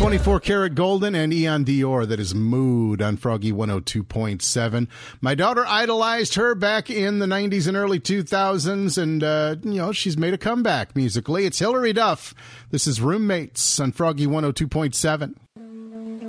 24 Karat Golden and Eon Dior. That is Mood on Froggy 102.7. My daughter idolized her back in the 90s and early 2000s, and, she's made a comeback musically. It's Hillary Duff. This is Roommates on Froggy 102.7.